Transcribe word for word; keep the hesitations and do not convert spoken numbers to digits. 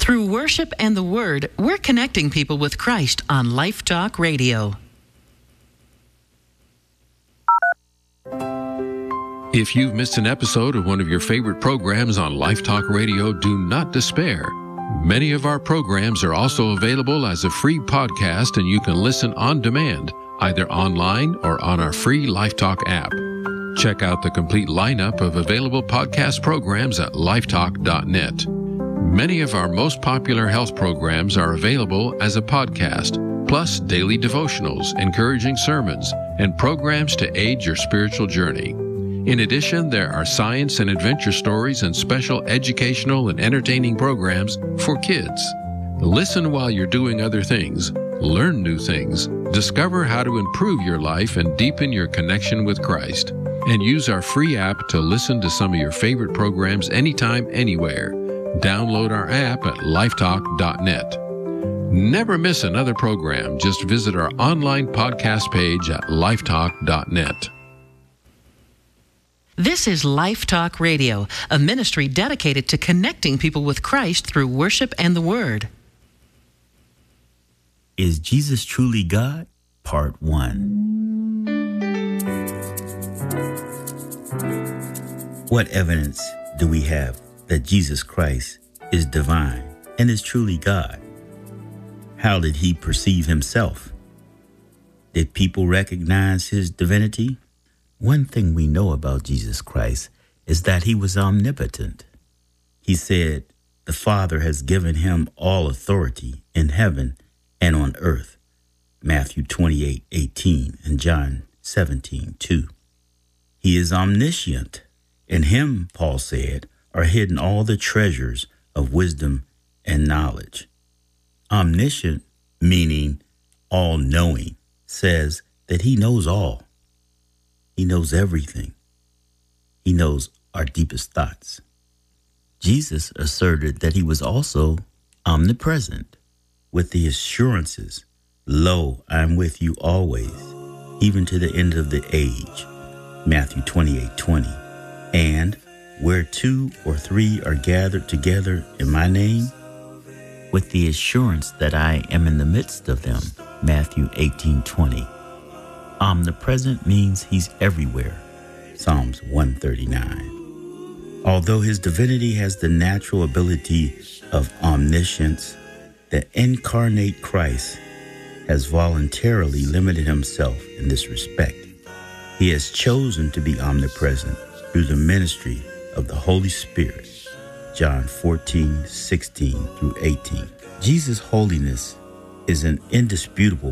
Through worship and the Word, we're connecting people with Christ on Life Talk Radio. If you've missed an episode of one of your favorite programs on Life Talk Radio, do not despair. Many of our programs are also available as a free podcast, and you can listen on demand, either online or on our free Life Talk app. Check out the complete lineup of available podcast programs at lifetalk dot net. Many of our most popular health programs are available as a podcast, plus daily devotionals, encouraging sermons, and programs to aid your spiritual journey. In addition, there are science and adventure stories and special educational and entertaining programs for kids. Listen while you're doing other things, learn new things, discover how to improve your life and deepen your connection with Christ, and use our free app to listen to some of your favorite programs anytime, anywhere. Download our app at lifetalk dot net. Never miss another program. Just visit our online podcast page at lifetalk dot net. This is Life Talk Radio, a ministry dedicated to connecting people with Christ through worship and the Word. Is Jesus truly God? Part one. What evidence do we have that Jesus Christ is divine and is truly God? How did he perceive himself? Did people recognize his divinity? One thing we know about Jesus Christ is that he was omnipotent. He said, "The Father has given him all authority in heaven and on earth." Matthew twenty-eight eighteen and John seventeen two. He is omniscient. In him, Paul said, are hidden all the treasures of wisdom and knowledge. Omniscient, meaning all-knowing, says that he knows all. He knows everything. He knows our deepest thoughts. Jesus asserted that he was also omnipresent, with the assurances, "Lo, I am with you always, even to the end of the age." Matthew twenty-eight twenty. And where two or three are gathered together in my name, with the assurance that I am in the midst of them. Matthew eighteen twenty. Omnipresent means he's everywhere. Psalms one thirty-nine. Although his divinity has the natural ability of omniscience, the incarnate Christ has voluntarily limited himself in this respect. He has chosen to be omnipresent through the ministry of the Holy Spirit. John fourteen sixteen through eighteen. Jesus' holiness is an indisputable